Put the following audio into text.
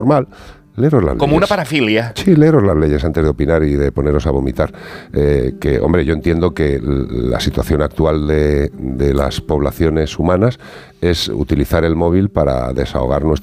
normal. Leeros las Como leyes. una parafilia. Sí, leeros las leyes antes de opinar y de poneros a vomitar. Que, hombre, yo entiendo que la situación actual de las poblaciones humanas es utilizar el móvil para desahogar